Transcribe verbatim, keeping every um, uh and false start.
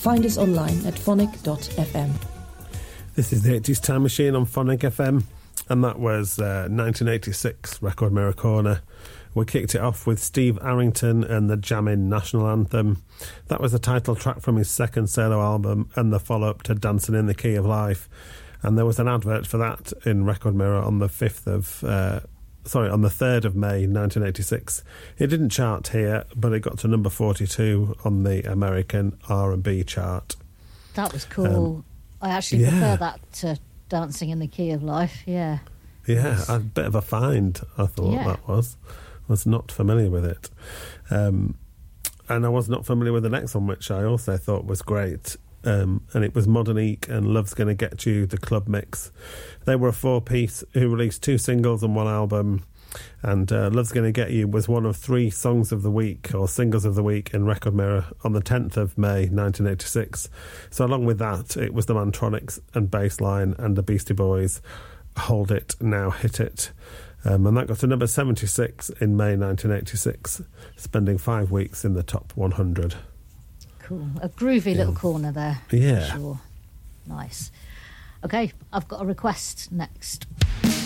Find us online at phonic dot f m. This is the eighties Time Machine on Phonic F M, and that was uh, nineteen eighty-six Record Mirror Corner. We kicked it off with Steve Arrington and the Jammin' National Anthem. That was the title track from his second solo album and the follow-up to Dancing in the Key of Life. And there was an advert for that in Record Mirror on the fifth of... Uh, sorry, on the third of May nineteen eighty-six. It didn't chart here, but it got to number forty-two on the American R and B chart. That was cool. Um, I actually yeah. prefer that to Dancing in the Key of Life, yeah. Yeah, a bit of a find, I thought Yeah. that was. I was not familiar with it. Um, and I was not familiar with the next one, which I also thought was great. Um, and it was Modern-Eek and Love's Gonna Get You, the club mix. They were a four-piece who released two singles and one album. And uh, Love's Gonna Get You was one of three songs of the week, or singles of the week, in Record Mirror on the tenth of May nineteen eighty-six. So along with that, it was the Mantronics and Bassline and the Beastie Boys, Hold It, Now Hit It. Um, and that got to number seventy-six in May nineteen eighty-six, spending five weeks in the top one hundred. Cool. A groovy Yeah. little corner there. Yeah. For sure. Nice. Okay, I've got a request next.